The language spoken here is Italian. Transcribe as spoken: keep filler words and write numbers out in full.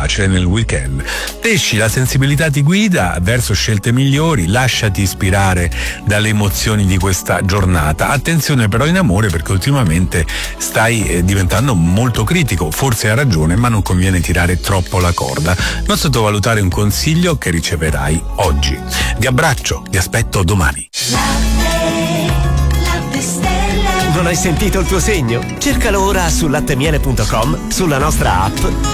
facile nel weekend. Pesci, la sensibilità ti guida verso scelte migliori, lasciati ispirare dalle emozioni di questa giornata. Attenzione però in amore, perché ultimamente stai eh, diventando molto critico, forse hai ragione, ma non conviene tirare troppo la corda. Non sottovalutare un consiglio che riceverai oggi. Vi abbraccio, vi aspetto domani. Non hai sentito il tuo segno? Cercalo ora su lattemiele punto com, sulla nostra app